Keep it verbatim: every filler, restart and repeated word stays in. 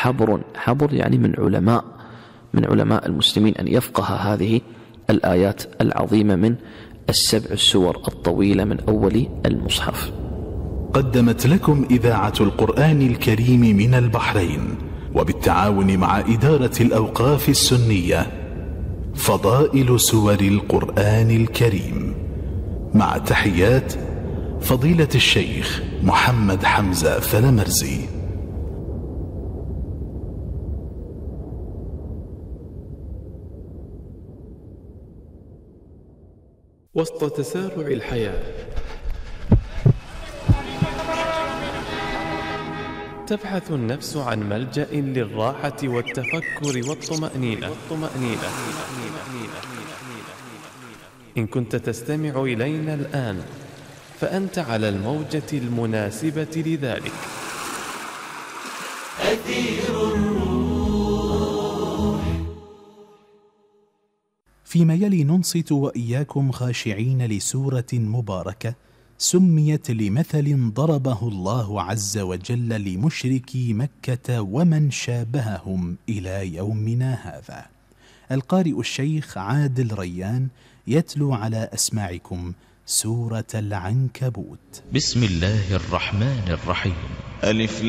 حبر، حبر يعني من علماء من علماء المسلمين أن يفقه هذه الآيات العظيمة من السبع السور الطويلة من أول المصحف. قدمت لكم إذاعة القرآن الكريم من البحرين وبالتعاون مع إدارة الأوقاف السنية فضائل سور القرآن الكريم، مع تحيات فضيلة الشيخ محمد حمزة فلمرزي. وسط تسارع الحياة تبحث النفس عن ملجأ للراحة والتفكر والطمأنينة. إن كنت تستمع إلينا الآن فأنت على الموجة المناسبة لذلك. أثير الروح. فيما يلي ننصت وإياكم خاشعين لسورة مباركة سميت لمثل ضربه الله عز وجل لمشركي مكة ومن شابههم إلى يومنا هذا. القارئ الشيخ عادل ريان يتلو على أسماعكم سورة العنكبوت. بسم الله الرحمن الرحيم. ألف